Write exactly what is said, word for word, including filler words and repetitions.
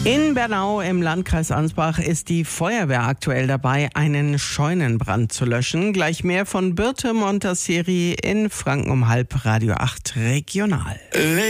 In Bernau im Landkreis Ansbach ist die Feuerwehr aktuell dabei, einen Scheunenbrand zu löschen. Gleich mehr von Birte Montassieri in Franken um halb, Radio acht Regional.